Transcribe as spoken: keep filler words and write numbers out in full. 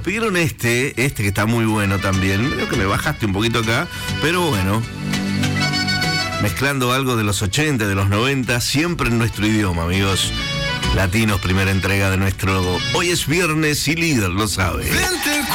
pidieron este, este que está muy bueno también. Creo que me bajaste un poquito acá, pero bueno. Mezclando algo de los ochenta, de los noventa, siempre en nuestro idioma, amigos. Latinos, primera entrega de nuestro Hoy es Viernes y Líder, lo sabe.